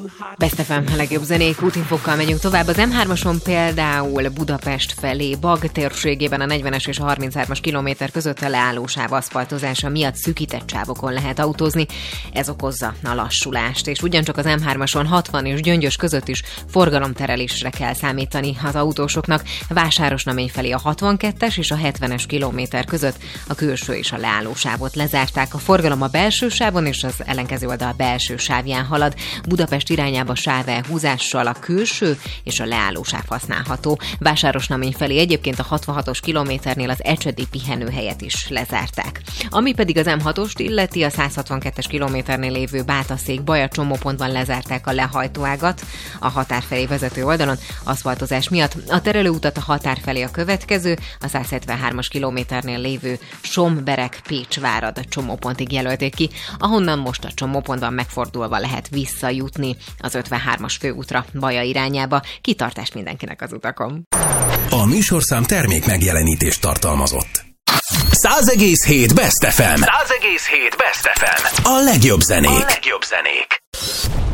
Best FM, a legjobb zenék, útinfokkal megyünk tovább. Az M3-ason például Budapest felé, Bag térségében a 40-es és a 33-as kilométer között a leállósáv aszfaltozása miatt szűkített sávokon lehet autózni. Ez okozza a lassulást, és ugyancsak az M3-ason 60 és Gyöngyös között is forgalomterelésre kell számítani az autósoknak. Vásárosnamény felé a 62-es és a 70-es kilométer között a külső és a leállósávot lezárták. A forgalom a belső sávon és az ellenkező oldal belső sávján halad. Budapest irányába sávelhúzással a külső és a leállósáv használható. Vásárosnamény felé egyébként a 66-os kilométernél az ecsedi pihenőhelyet is lezárták. Ami pedig az M6-ost illeti, a 162-es kilométernél lévő Bátaszék-Baja csomópontban lezárták a lehajtóágat a határ felé vezető oldalon aszfaltozás miatt. A terelőutat a határ felé a következő, a 173-as kilométernél lévő Sombereg-Pécsvárad csomópontig jelölték ki, ahonnan most a csomópontban megfordulva lehet visszajutni az 53-as főútra Baja irányába. Kitartás mindenkinek az utakon. A műsorszám termék megjelenítést tartalmazott. 100,7 Best FM. 100,7 Best FM. A legjobb zenék.